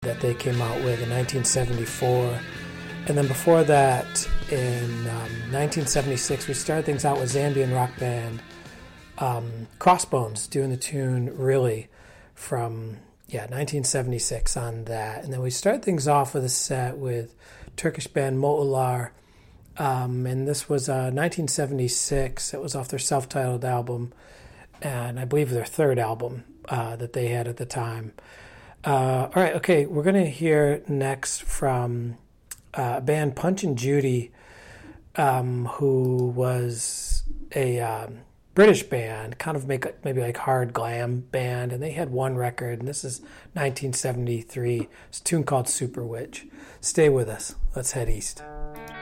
that they came out with in 1974. And then before that, in 1976, we started things out with Zambian rock band Crossbones doing the tune Really from 1976 on that. And then we started things off with a set with Turkish band Mo'ular, and this was 1976. It was off their self-titled album, and I believe their third album that they had at the time. All right, okay, we're going to hear next from a band Punch and Judy, who was a British band, kind of maybe like hard glam band, and they had one record, and this is 1973. It's a tune called Super Witch. Stay with us. Let's head east.